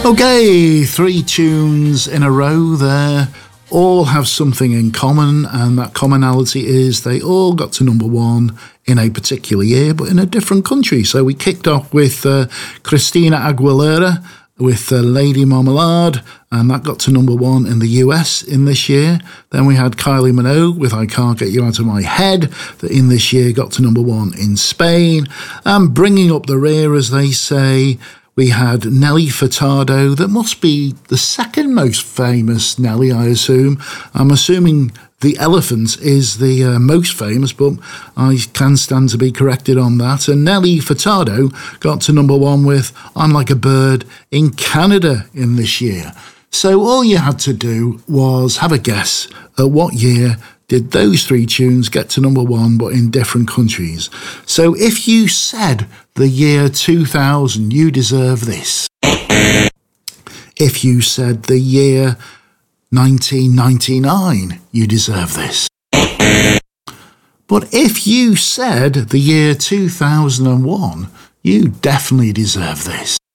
Okay, 3 tunes in a row there. All have something in common, and that commonality is they all got to number one in a particular year, but in a different country. So we kicked off with Christina Aguilera with Lady Marmalade, and that got to number one in the US in this year. Then we had Kylie Minogue with I Can't Get You Out of My Head, that in this year got to number one in Spain. And bringing up the rear, as they say, we had Nelly Furtado. That must be the second most famous Nelly, I assume. I'm assuming The Elephant is the most famous, but I can stand to be corrected on that. And Nelly Furtado got to number one with I'm Like a Bird in Canada in this year. So all you had to do was have a guess at what year did those 3 tunes get to number one, but in different countries. So if you said the year 2000, you deserve this. If you said the year 1999, you deserve this. But if you said the year 2001, you definitely deserve this.